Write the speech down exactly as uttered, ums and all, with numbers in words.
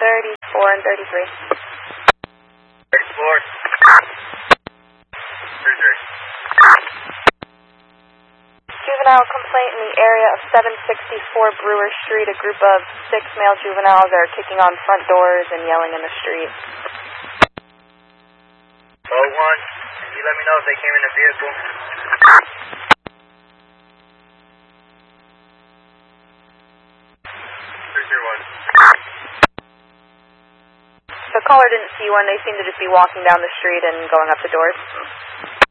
thirty-four and thirty-three. thirty-four. thirty-three. Juvenile complaint in the area of seven sixty-four Brewer Street. A group of six male juveniles are kicking on front doors and yelling in the street. oh one, can you let me know if they came in a vehicle? three zero one. The caller didn't see one. They seem to just be walking down the street and going up the doors.